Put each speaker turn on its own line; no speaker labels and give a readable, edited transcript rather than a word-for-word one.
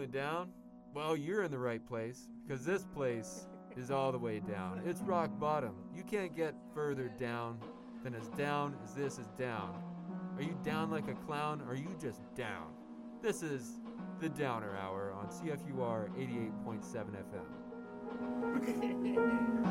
Feeling down? Well, you're in the right place, because this place is all the way down. It's rock bottom. You can't get further down than as this is down. Are you down like a clown, or are you just down? This is the Downer Hour on CFUR 88.7 FM.